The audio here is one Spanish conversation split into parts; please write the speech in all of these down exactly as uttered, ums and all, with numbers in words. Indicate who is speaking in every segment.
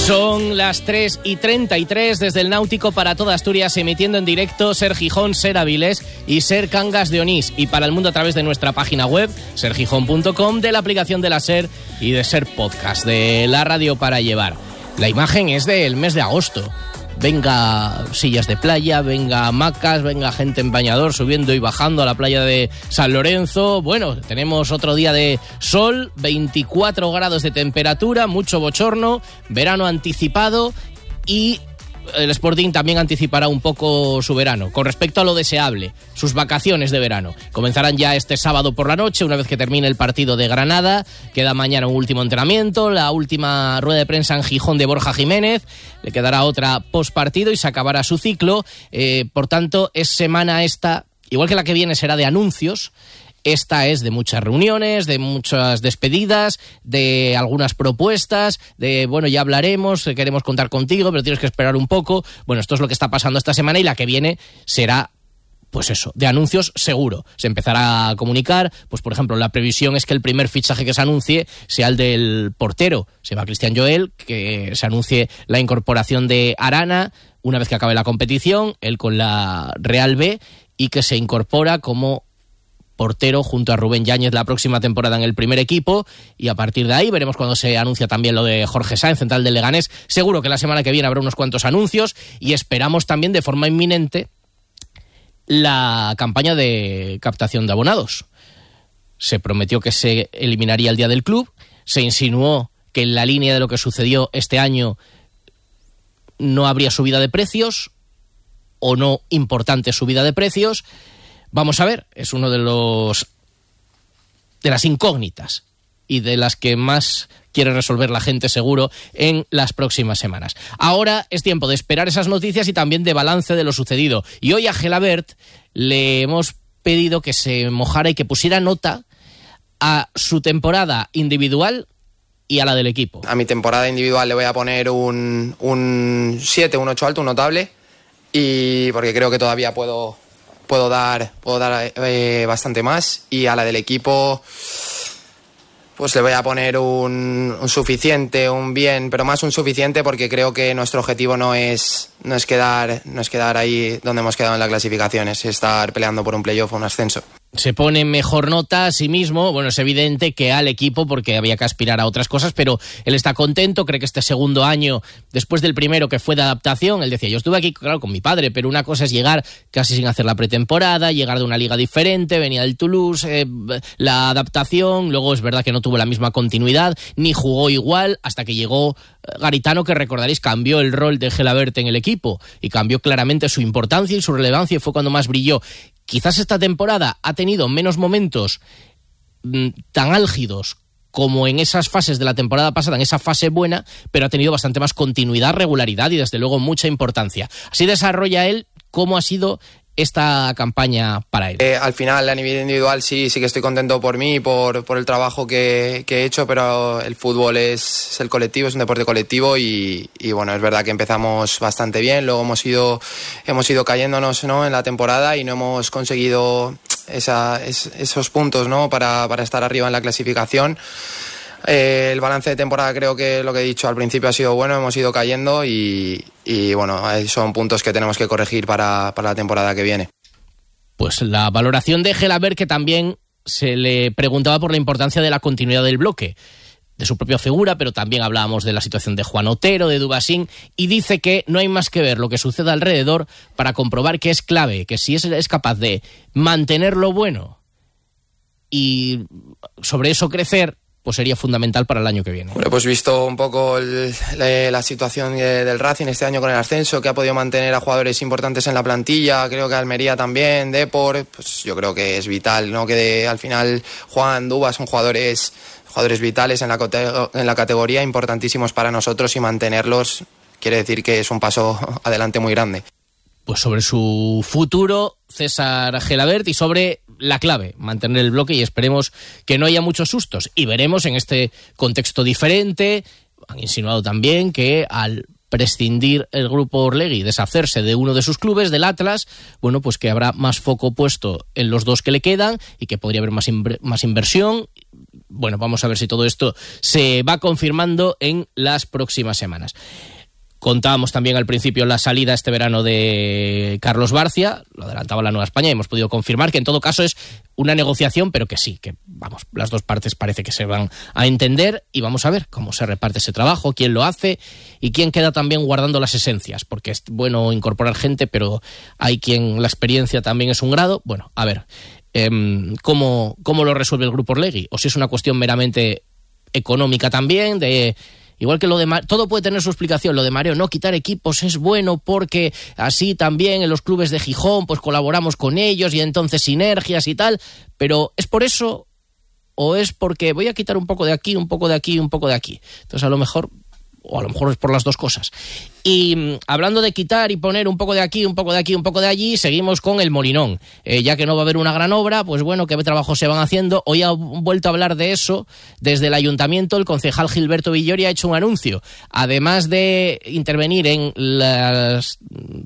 Speaker 1: Son las tres y treinta y tres desde el Náutico para toda Asturias, emitiendo en directo Ser Gijón, Ser Avilés y Ser Cangas de Onís, y para el mundo a través de nuestra página web ser gijón punto com, de la aplicación de la Ser y de Ser Podcast, de la radio para llevar. La imagen es del mes de agosto. Venga sillas de playa, venga hamacas, venga gente en bañador subiendo y bajando a la playa de San Lorenzo. Bueno, tenemos otro día de sol, veinticuatro grados de temperatura, mucho bochorno, verano anticipado, y el Sporting también anticipará un poco su verano con respecto a lo deseable, sus vacaciones de verano. Comenzarán ya este sábado por la noche, una vez que termine el partido de Granada. Queda mañana un último entrenamiento, la última rueda de prensa en Gijón de Borja Jiménez, le quedará otra postpartido y se acabará su ciclo. Eh, por tanto, es semana esta, igual que la que viene será de anuncios. Esta es de muchas reuniones, de muchas despedidas, de algunas propuestas, de, bueno, ya hablaremos, queremos contar contigo, pero tienes que esperar un poco. Bueno, esto es lo que está pasando esta semana, y la que viene será, pues eso, de anuncios seguro. Se empezará a comunicar, pues por ejemplo, la previsión es que el primer fichaje que se anuncie sea el del portero. Se va Cristian Joel, que se anuncie la incorporación de Arana una vez que acabe la competición, él con la Real B, y que se incorpora como portero junto a Rubén Yáñez la próxima temporada en el primer equipo, y a partir de ahí veremos cuando se anuncia también lo de Jorge Sáenz, central del Leganés. Seguro que la semana que viene habrá unos cuantos anuncios, y esperamos también de forma inminente la campaña de captación de abonados. Se prometió que se eliminaría el día del club, se insinuó que en la línea de lo que sucedió este año no habría subida de precios, o no importante subida de precios. Vamos a ver, es uno de los de las incógnitas y de las que más quiere resolver la gente seguro en las próximas semanas. Ahora es tiempo de esperar esas noticias y también de balance de lo sucedido. Y hoy a Gelabert le hemos pedido que se mojara y que pusiera nota a su temporada individual y a la del equipo.
Speaker 2: A mi temporada individual le voy a poner un, un siete, un ocho alto, un notable, y porque creo que todavía puedo... Puedo dar, puedo dar eh, bastante más. Y a la del equipo, pues le voy a poner un, un suficiente, un bien, pero más un suficiente, porque creo que nuestro objetivo no es, no es quedar, no es quedar ahí donde hemos quedado en la clasificación, es estar peleando por un playoff o un ascenso.
Speaker 1: Se pone mejor nota a sí mismo. Bueno, es evidente que al equipo, porque había que aspirar a otras cosas, pero él está contento, cree que este segundo año, después del primero que fue de adaptación, él decía, yo estuve aquí, claro, con mi padre, pero una cosa es llegar casi sin hacer la pretemporada, llegar de una liga diferente, venía del Toulouse, eh, la adaptación, luego es verdad que no tuvo la misma continuidad, ni jugó igual, hasta que llegó Garitano, que recordaréis cambió el rol de Gelabert en el equipo, y cambió claramente su importancia y su relevancia, y fue cuando más brilló. Quizás esta temporada ha tenido menos momentos mmm, tan álgidos como en esas fases de la temporada pasada, en esa fase buena, pero ha tenido bastante más continuidad, regularidad y desde luego mucha importancia. Así desarrolla él cómo ha sido esta campaña para él.
Speaker 2: Eh, al final, a nivel individual, sí, sí que estoy contento por mí, por, por el trabajo que, que he hecho, pero el fútbol es, es el colectivo, es un deporte colectivo, y, y bueno, es verdad que empezamos bastante bien, luego hemos ido, hemos ido cayéndonos, ¿no?, en la temporada, y no hemos conseguido esa, es, esos puntos, ¿no?, para, para estar arriba en la clasificación. Eh, el balance de temporada, creo que lo que he dicho al principio ha sido bueno, hemos ido cayendo y, y bueno, son puntos que tenemos que corregir para, para la temporada que viene.
Speaker 1: Pues la valoración de Gelabert, que también se le preguntaba por la importancia de la continuidad del bloque, de su propia figura, pero también hablábamos de la situación de Juan Otero, de Dubasín, y dice que no hay más que ver lo que sucede alrededor para comprobar que es clave, que si es, es capaz de mantener lo bueno y sobre eso crecer, pues sería fundamental para el año que viene.
Speaker 2: Bueno, pues visto un poco el, la, la situación del Racing este año con el ascenso, que ha podido mantener a jugadores importantes en la plantilla, creo que Almería también, Depor, pues yo creo que es vital, ¿no?, que de, al final Juan, Dubas son jugadores, jugadores vitales en la, en la categoría, importantísimos para nosotros, y mantenerlos quiere decir que es un paso adelante muy grande.
Speaker 1: Pues sobre su futuro, César Gelabert, y sobre la clave, mantener el bloque, y esperemos que no haya muchos sustos. Y veremos en este contexto diferente, han insinuado también que al prescindir el grupo Orlegui, deshacerse de uno de sus clubes, del Atlas, bueno, pues que habrá más foco puesto en los dos que le quedan y que podría haber más, inver- más inversión. Bueno, vamos a ver si todo esto se va confirmando en las próximas semanas. Contábamos también al principio la salida este verano de Carlos Barcia, lo adelantaba la Nueva España y hemos podido confirmar que en todo caso es una negociación, pero que sí, que vamos, las dos partes parece que se van a entender y vamos a ver cómo se reparte ese trabajo, quién lo hace y quién queda también guardando las esencias, porque es bueno incorporar gente, pero hay quien la experiencia también es un grado. Bueno, a ver, eh, ¿cómo, cómo lo resuelve el grupo Orlegui? O si es una cuestión meramente económica también, de... Igual que lo de Mareo, todo puede tener su explicación. Lo de Mareo, no, quitar equipos es bueno porque así también en los clubes de Gijón pues colaboramos con ellos y entonces sinergias y tal. Pero ¿es por eso o es porque voy a quitar un poco de aquí, un poco de aquí, un poco de aquí? Entonces a lo mejor, o a lo mejor es por las dos cosas. Y hablando de quitar y poner un poco de aquí, un poco de aquí, un poco de allí, seguimos con el Molinón. Eh, ya que no va a haber una gran obra, pues bueno, ¿qué trabajos se van haciendo? Hoy ha vuelto a hablar de eso desde el ayuntamiento. El concejal Gilberto Villori ha hecho un anuncio. Además de intervenir en las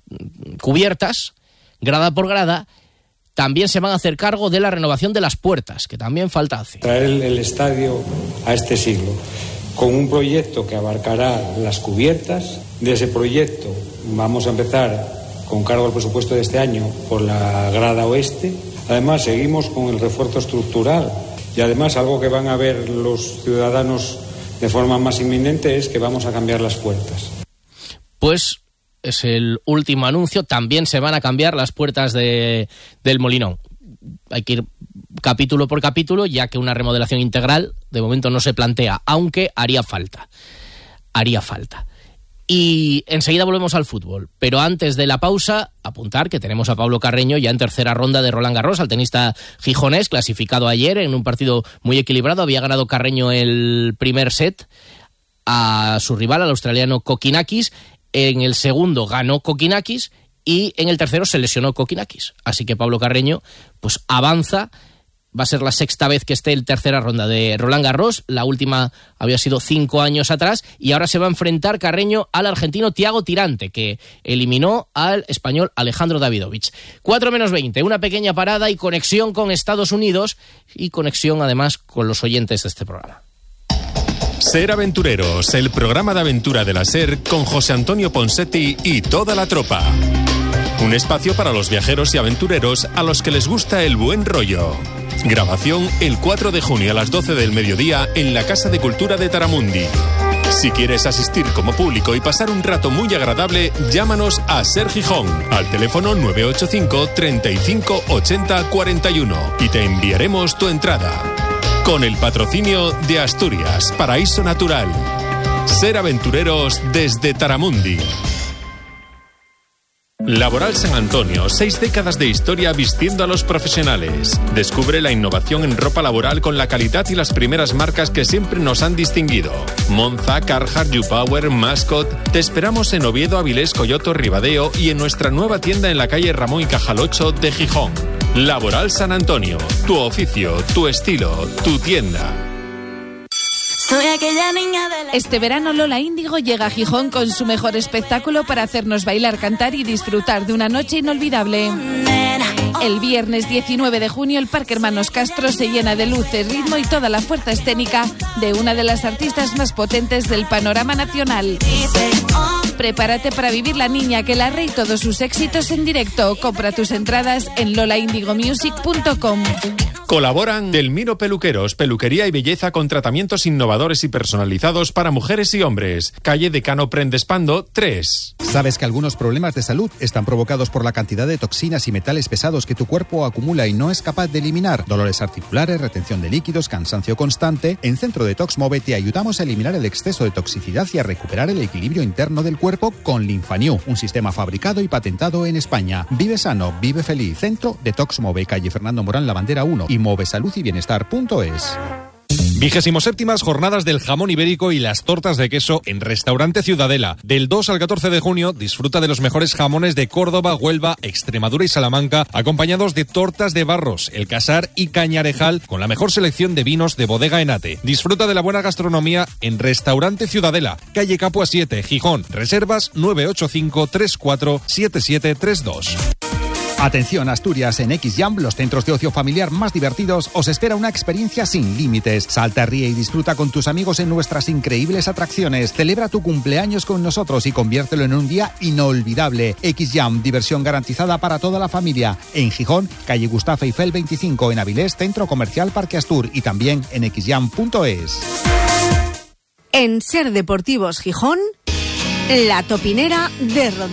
Speaker 1: cubiertas, grada por grada, también se van a hacer cargo de la renovación de las puertas, que también falta hacer.
Speaker 3: Traer el, el estadio a este siglo, con un proyecto que abarcará las cubiertas. De ese proyecto vamos a empezar con cargo al presupuesto de este año por la grada oeste. Además seguimos con el refuerzo estructural y además algo que van a ver los ciudadanos de forma más inminente es que vamos a cambiar las puertas.
Speaker 1: Pues es el último anuncio, también se van a cambiar las puertas de, del Molinón. Hay que ir capítulo por capítulo, ya que una remodelación integral de momento no se plantea, aunque haría falta. Haría falta. Y enseguida volvemos al fútbol. Pero antes de la pausa, apuntar que tenemos a Pablo Carreño ya en tercera ronda de Roland Garros, al tenista gijonés, clasificado ayer en un partido muy equilibrado. Había ganado Carreño el primer set a su rival, al australiano Kokinakis. En el segundo ganó Kokinakis y en el tercero se lesionó Kokinakis. Así que Pablo Carreño pues avanza. Va a ser la sexta vez que esté en tercera ronda de Roland Garros. La última había sido cinco años atrás. Y ahora se va a enfrentar Carreño al argentino Thiago Tirante, que eliminó al español Alejandro Davidovich. cuatro menos veinte, una pequeña parada y conexión con Estados Unidos. Y conexión además con los oyentes de este programa.
Speaker 4: Ser Aventureros, el programa de aventura de la SER con José Antonio Ponsetti y toda la tropa. Un espacio para los viajeros y aventureros a los que les gusta el buen rollo. Grabación el cuatro de junio a las doce del mediodía en la Casa de Cultura de Taramundi. Si quieres asistir como público y pasar un rato muy agradable, llámanos a SER Gijón al teléfono nueve ocho cinco, treinta y cinco, ochenta, cuarenta y uno y te enviaremos tu entrada. Con el patrocinio de Asturias, Paraíso Natural. Ser Aventureros desde Taramundi. Laboral San Antonio, seis décadas de historia vistiendo a los profesionales. Descubre la innovación en ropa laboral con la calidad y las primeras marcas que siempre nos han distinguido. Monza, Carhartt, YouPower, Mascot. Te esperamos en Oviedo, Avilés, Coyoto, Ribadeo y en nuestra nueva tienda en la calle Ramón y Cajal ocho de Gijón. Laboral San Antonio, tu oficio, tu estilo, tu tienda.
Speaker 5: Soy aquella niña de la... Este verano Lola Índigo llega a Gijón con su mejor espectáculo para hacernos bailar, cantar y disfrutar de una noche inolvidable. El viernes diecinueve de junio el Parque Hermanos Castro se llena de luces, ritmo y toda la fuerza escénica de una de las artistas más potentes del panorama nacional. Prepárate para vivir La Niña que la y todos sus éxitos en directo. Compra tus entradas en lola indigo music punto com.
Speaker 4: Colaboran Del Miro Peluqueros, peluquería y belleza con tratamientos innovadores y personalizados para mujeres y hombres. Calle Decano Prendespando tres.
Speaker 6: ¿Sabes que algunos problemas de salud están provocados por la cantidad de toxinas y metales pesados que tu cuerpo acumula y no es capaz de eliminar? Dolores articulares, retención de líquidos, cansancio constante. En Centro Detox Move te ayudamos a eliminar el exceso de toxicidad y a recuperar el equilibrio interno del cuerpo con Linfanew, un sistema fabricado y patentado en España. Vive sano, vive feliz. Centro Detox Move, calle Fernando Morán, La Bandera uno y move salud y bienestar punto es.
Speaker 7: Vigésimo séptimas jornadas del jamón ibérico y las tortas de queso en Restaurante Ciudadela. Del dos al catorce de junio disfruta de los mejores jamones de Córdoba, Huelva, Extremadura y Salamanca, acompañados de tortas de Barros, El Casar y Cañarejal, con la mejor selección de vinos de Bodega Enate. Disfruta de la buena gastronomía en Restaurante Ciudadela, calle Capua siete, Gijón. Reservas nueve ocho cinco, tres cuatro siete siete tres dos.
Speaker 6: Atención, Asturias, en X-Jam, los centros de ocio familiar más divertidos, os espera una experiencia sin límites. Salta, ríe y disfruta con tus amigos en nuestras increíbles atracciones. Celebra tu cumpleaños con nosotros y conviértelo en un día inolvidable. X-Jam, diversión garantizada para toda la familia. En Gijón, calle Gustavo Eiffel veinticinco, en Avilés, Centro Comercial Parque Astur, y también en x jam punto es.
Speaker 8: En Ser Deportivos Gijón, la topinera de Rodríguez.